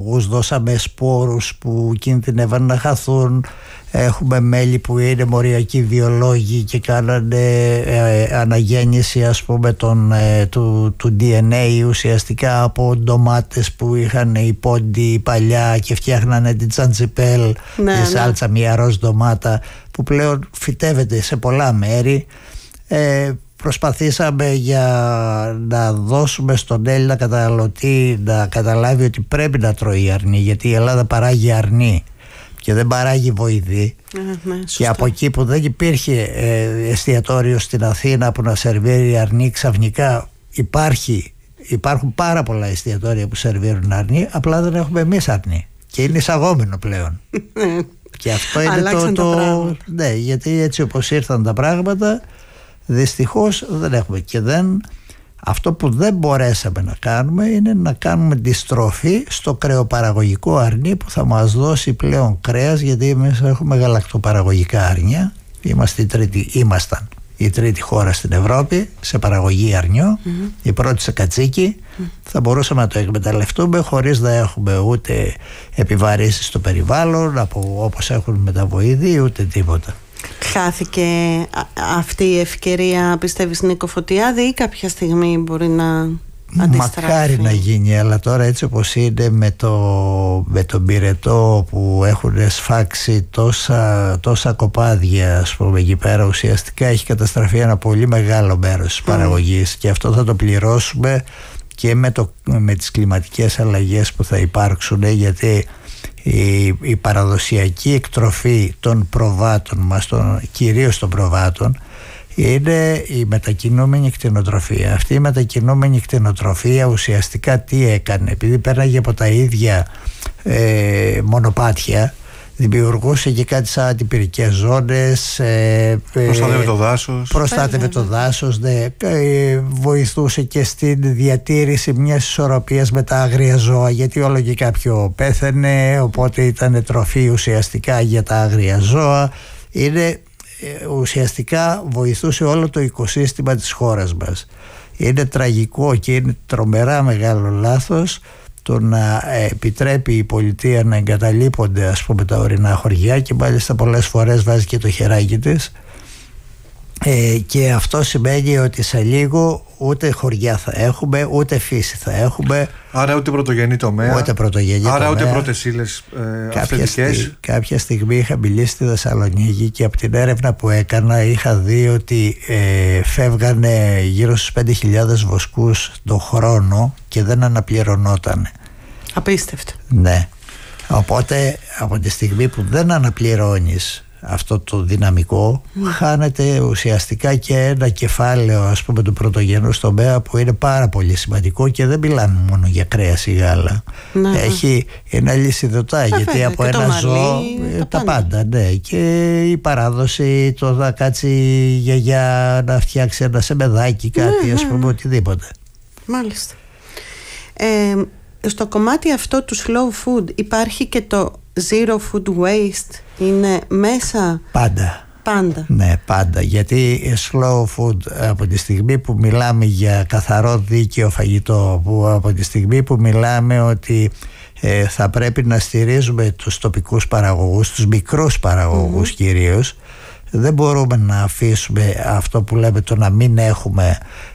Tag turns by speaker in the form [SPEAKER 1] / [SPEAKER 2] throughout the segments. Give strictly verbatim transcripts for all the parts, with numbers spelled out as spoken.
[SPEAKER 1] παραγωγούς, δώσαμε σπόρους που κινδυνεύαν να χαθούν. Έχουμε μέλη που είναι μοριακοί βιολόγοι και κάνανε ε, αναγέννηση, ας πούμε, τον, ε, του, του ντι εν έι ουσιαστικά από ντομάτες που είχαν οι πόντι παλιά και φτιάχνανε την τζαντζιπέλ,
[SPEAKER 2] ναι,
[SPEAKER 1] τη σάλτσα,
[SPEAKER 2] ναι.
[SPEAKER 1] μια ροζ ντομάτα που πλέον φυτεύεται σε πολλά μέρη. ε, Προσπαθήσαμε για να δώσουμε στον Έλληνα καταναλωτή να καταλάβει ότι πρέπει να τρώει αρνί, γιατί η Ελλάδα παράγει αρνί και δεν παράγει βοηδή.
[SPEAKER 2] Ε, ναι,
[SPEAKER 1] και από εκεί που δεν υπήρχε ε, εστιατόριο στην Αθήνα που να σερβίρει αρνί, ξαφνικά υπάρχει, υπάρχουν πάρα πολλά εστιατόρια που σερβίρουν αρνί, απλά δεν έχουμε εμείς αρνί και είναι εισαγόμενο πλέον. Και αυτό είναι το, το ναι, γιατί έτσι όπως ήρθαν τα πράγματα, δυστυχώς δεν έχουμε. Και δεν, αυτό που δεν μπορέσαμε να κάνουμε είναι να κάνουμε τη στροφή στο κρεοπαραγωγικό αρνί που θα μας δώσει πλέον κρέας, γιατί εμείς έχουμε γαλακτοπαραγωγικά αρνιά. Είμαστε η τρίτη, ήμασταν η τρίτη χώρα στην Ευρώπη σε παραγωγή αρνιό, mm-hmm. η πρώτη σε κατσίκι. Mm-hmm. Θα μπορούσαμε να το εκμεταλλευτούμε χωρίς να έχουμε ούτε επιβαρύσεις στο περιβάλλον από, όπως έχουν με τα βοηδή, ούτε τίποτα.
[SPEAKER 2] Χάθηκε αυτή η ευκαιρία, πιστεύεις, Νίκο Φωτιάδη, ή κάποια στιγμή μπορεί να αντιστραφεί?
[SPEAKER 1] Μακάρι να γίνει, αλλά τώρα έτσι όπως είναι με, το, με τον πυρετό που έχουν σφάξει τόσα, τόσα κοπάδια, ας πούμε, εκεί πέρα, ουσιαστικά έχει καταστραφεί ένα πολύ μεγάλο μέρος της παραγωγής, mm. και αυτό θα το πληρώσουμε και με, το, με τις κλιματικές αλλαγές που θα υπάρξουν, γιατί Η, η παραδοσιακή εκτροφή των προβάτων μας, των, κυρίως των προβάτων, είναι η μετακινούμενη κτηνοτροφία. Αυτή η μετακινούμενη κτηνοτροφία ουσιαστικά τι έκανε? Επειδή πέραγε από τα ίδια ε, μονοπάτια, δημιουργούσε και κάτι σαν αντιπυρικές ζώνες, ε,
[SPEAKER 3] προστάτευε το δάσος,
[SPEAKER 1] προστάτευε το δάσος, ναι, ε, βοηθούσε και στην διατήρηση μιας ισορροπίας με τα άγρια ζώα, γιατί όλο και κάποιο πέθαινε, οπότε ήταν τροφή ουσιαστικά για τα άγρια ζώα. Είναι, ε, ουσιαστικά βοηθούσε όλο το οικοσύστημα της χώρας μας. Είναι τραγικό και είναι τρομερά μεγάλο λάθος το να επιτρέπει η πολιτεία να εγκαταλείπονται, ας πούμε, τα ορεινά χωριά, και μάλιστα πολλές φορές βάζει και το χεράκι της, ε, και αυτό σημαίνει ότι σε λίγο ούτε χωριά θα έχουμε, ούτε φύση θα έχουμε.
[SPEAKER 3] Άρα ούτε πρωτογενή τομέα.
[SPEAKER 1] Ούτε πρωτογενή
[SPEAKER 3] Άρα
[SPEAKER 1] τομέα.
[SPEAKER 3] ούτε πρώτες ύλες ε, αυθεντικές.
[SPEAKER 1] Στι, κάποια στιγμή είχα μιλήσει στη Θεσσαλονίκη και από την έρευνα που έκανα είχα δει ότι ε, φεύγανε γύρω στους πέντε χιλιάδες βοσκούς το χρόνο και δεν αναπληρωνόταν.
[SPEAKER 2] Απίστευτο.
[SPEAKER 1] Ναι. Οπότε από τη στιγμή που δεν αναπληρώνεις αυτό το δυναμικό, mm. χάνεται ουσιαστικά και ένα κεφάλαιο, ας πούμε, του πρωτογενού τομέα που είναι πάρα πολύ σημαντικό, και δεν μιλάμε μόνο για κρέας ή γάλα. Ναι. Έχει ένα λυσιδωτά, γιατί από ένα μαλλί, ζώο τα, τα πάντα, πάντα, ναι. Και η παράδοση, το να κάτσει η γιαγιά να φτιάξει ένα σεμεδάκι, κάτι, ναι, ας πούμε, οτιδήποτε.
[SPEAKER 2] Μάλιστα. Ε, στο κομμάτι αυτό του slow food υπάρχει και το zero food waste, είναι μέσα?
[SPEAKER 1] Πάντα.
[SPEAKER 2] Πάντα.
[SPEAKER 1] Ναι, πάντα. Γιατί slow food, από τη στιγμή που μιλάμε για καθαρό δίκαιο φαγητό, που από τη στιγμή που μιλάμε ότι ε, θα πρέπει να στηρίζουμε τους τοπικούς παραγωγούς, τους μικρούς παραγωγούς mm-hmm. κυρίως, δεν μπορούμε να αφήσουμε αυτό που λέμε το να μην έχουμε,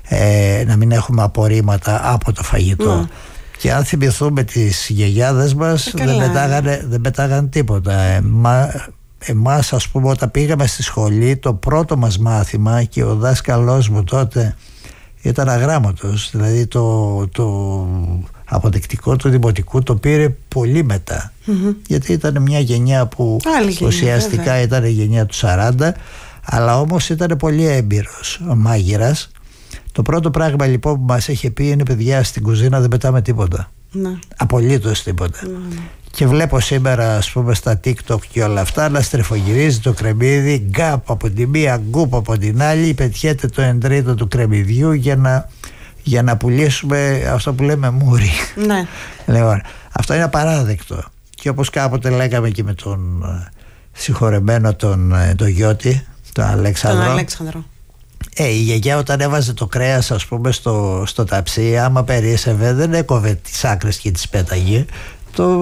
[SPEAKER 1] ε, να μην έχουμε απορρίμματα από το φαγητό. Mm. Και αν θυμηθούμε τις γιαγιάδες μας, ε, δεν, πετάγανε, δεν πετάγανε τίποτα. Ε, μα, εμάς, ας πούμε, όταν πήγαμε στη σχολή, το πρώτο μας μάθημα, και ο δάσκαλός μου τότε ήταν αγράμματος, δηλαδή το, το αποδεικτικό του δημοτικού το πήρε πολύ μετά, mm-hmm. γιατί ήταν μια γενιά που άλλη ουσιαστικά γενιά, ήταν η γενιά του σαράντα, αλλά όμως ήταν πολύ έμπειρος ο μάγειρας. Το πρώτο πράγμα λοιπόν που μας είχε πει είναι, παιδιά, στην κουζίνα δεν πετάμε τίποτα. Ναι. Απολύτως τίποτα. Ναι. Και βλέπω σήμερα, ας πούμε, στα TikTok και όλα αυτά να στρεφογυρίζει το κρεμμύδι, γκάπ από τη μία, γκουπ από την άλλη, πετιέται το εν τρίτο του κρεμμυδιού για να, για να πουλήσουμε αυτό που λέμε μούρι. Ναι. Λοιπόν, αυτό είναι απαράδεκτο. Και όπως κάποτε λέγαμε και με τον συγχωρεμένο τον, τον Γιώτη, τον Αλέξανδρο.
[SPEAKER 2] Τον Αλέξανδρο.
[SPEAKER 1] Ε, η γιαγιά όταν έβαζε το κρέας, ας πούμε, στο, στο ταψί, άμα περίσευε, δεν έκοβε τις άκρες και τις πέταγε. Το